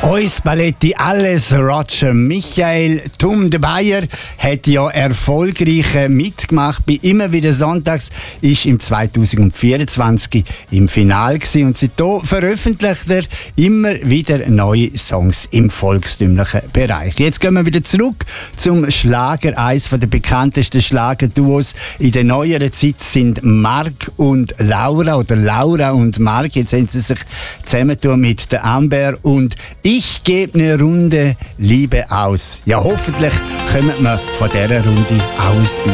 Ois Paletti, alles Roger. Michael Tum de Bayer hat ja erfolgreich mitgemacht bei «Immer wieder sonntags», ist im 2024 im Finale gewesen. Und seitdem veröffentlicht er immer wieder neue Songs im volkstümlichen Bereich. Jetzt gehen wir wieder zurück zum Schlager. Eines der bekanntesten Schlagerduos in der neueren Zeit sind Marc und Laura oder Laura und Marc. Jetzt haben sie sich zusammentun mit der Amber und «Ich gebe eine Runde Liebe aus». Ja, hoffentlich kommen wir von dieser Runde aus.